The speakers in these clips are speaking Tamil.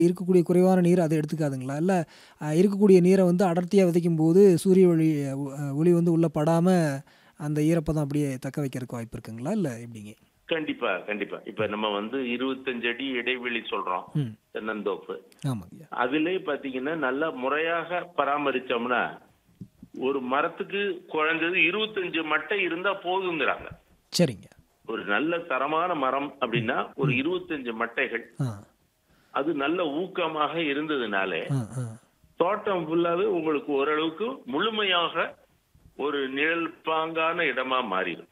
இருக்கக்கூடிய குறைவான நீர் அத எடுத்துக்காதுங்களா? இல்ல இருக்கக்கூடிய நீர வந்து அடர்த்தியா விதைக்கும்போது சூரிய ஒளி வந்து உள்ள படாம அந்த ஈரப்பதம் அப்படியே தக்க வைக்கிறதுக்கு வாய்ப்பு இருக்குங்களா? இல்ல எப்படிங்க? கண்டிப்பா, கண்டிப்பா. இப்ப நம்ம 25 அடி இடைவெளி சொல்றோம். ம். தென்னந்தோப்பு. ஆமாங்கய்யா. அதிலே பார்த்தீங்கன்னா, நல்லா முறையாக பராமரிச்சோம்னா, ஒரு மரத்துக்கு குறைஞ்சது 25 மட்டை இருந்தா போதுங்கிறாங்க. சரிங்க. ஒரு நல்ல தரமான மரம் அப்படின்னா, ஒரு 25 மட்டைகள். ஆ. அது நல்ல ஊக்கமாக இருந்ததுனாலே, ஆ, ஆ. தோட்டம் ஃபுல்லாவே உங்களுக்கு ஓரளவுக்கு முழுமையாக ஒரு நிழல் பாங்கான இடமா மாறிடும்.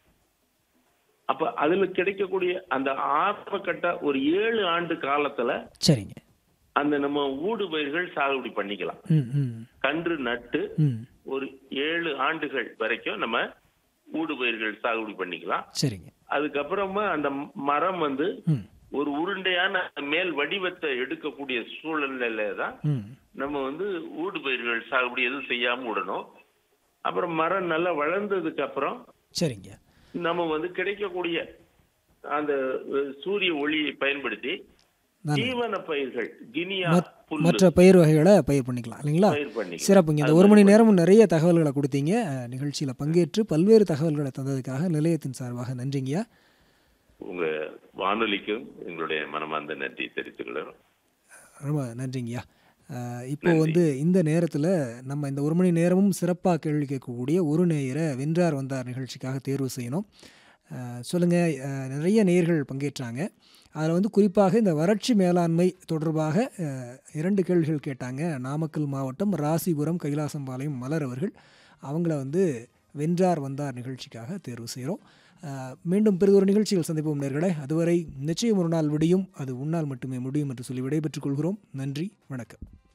அப்ப அதுல கிடைக்கக்கூடிய அந்த ஆரம்ப கட்ட ஒரு 7 ஆண்டு காலத்துல சரிங்க. அந்த நம்ம ஊடு பயிர்கள் சாகுபடி பண்ணிக்கலாம். ம், ம். கன்று நட்டு ம். ஒரு 7 ஆண்டுகள் வரைக்கும் நம்ம ஊடு பயிர்கள் சாகுபடி பண்ணிக்கலாம். சரிங்க. அதுக்கப்புறமா அந்த மரம் ம். ஒரு உருண்டையான மேல் வடிவத்தை எடுக்கக்கூடிய சூழ்நிலையில தான் ம். நம்ம ஊடு பயிர்கள் சாகுபடி எதுவும் செய்யாம விடணும். அப்புறம் மரம் நல்லா வளர்ந்ததுக்கு அப்புறம் சரிங்க. நம்ம கிடைக்கக்கூடிய அந்த சூரிய ஒளியை பயன்படுத்தி நல்லது. தீவன பயிர்கள் கினியா புல்லு மற்ற பயிர் வகைகளை பயிர் பண்ணிக்கலாம் இல்லைங்களா? பயிர் பண்ணிக்கலாம். சிறப்புங்க. இந்த அது ஒரு மாதிரி மணி நேரமும் நிறைய தகவல்களை கொடுத்தீங்க. நிகழ்ச்சியில் பங்கேற்று பல்வேறு தகவல்களை தந்ததுக்காக நிலையத்தின் சார்பாக நன்றிங்கய்யா. உங்க வானொலிக்கும் எங்களுடைய மனமார்ந்த நன்றி தெரிவித்துக் கொள்கிறோம். ரொம்ப நன்றிங்கய்யா. இப்போ நன்றி. வந்து இந்த நேரத்தில் நம்ம இந்த ஒரு மணி நேரமும் சிறப்பாக கேள்வி கேட்கக்கூடிய ஒரு நேயரை வென்றார் வந்தார் நிகழ்ச்சிக்காக தேர்வு செய்யணும். சொல்லுங்கள். நிறைய நேயர்கள் பங்கேற்றாங்க. அதில் வந்து குறிப்பாக இந்த வறட்சி மேலாண்மை தொடர்பாக 2 கேள்விகள் கேட்டாங்க. நாமக்கல் மாவட்டம் ராசிபுரம் கைலாசம்பாளையம் மலர் அவர்கள். அவங்கள வந்து வென்றார் வந்தார் நிகழ்ச்சிக்காக தேர்வு செய்கிறோம். மீண்டும் பிறகு நிகழ்ச்சிகள் சந்திப்போம் நேயர்களே. அதுவரை நிச்சயம் ஒரு நாள் விடியும், அது உன்னால் மட்டுமே முடியும் என்று சொல்லி விடைபெற்றுக் கொள்கிறோம். நன்றி, வணக்கம்.